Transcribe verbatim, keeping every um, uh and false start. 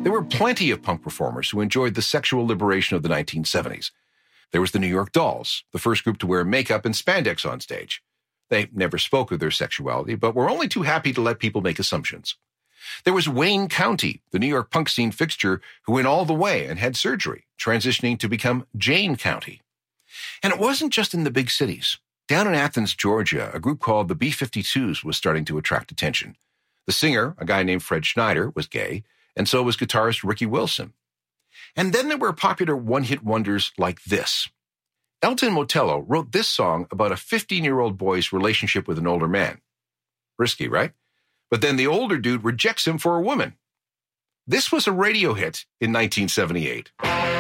There were plenty of punk performers who enjoyed the sexual liberation of the nineteen seventies. There was the New York Dolls, the first group to wear makeup and spandex on stage. They never spoke of their sexuality, but were only too happy to let people make assumptions. There was Wayne County, the New York punk scene fixture who went all the way and had surgery, transitioning to become Jane County. And it wasn't just in the big cities. Down in Athens, Georgia, a group called the B fifty-twos was starting to attract attention. The singer, a guy named Fred Schneider, was gay, and so was guitarist Ricky Wilson. And then there were popular one-hit wonders like this. Elton Motello wrote this song about a fifteen-year-old boy's relationship with an older man. Risky, right? But then the older dude rejects him for a woman. This was a radio hit in nineteen seventy-eight.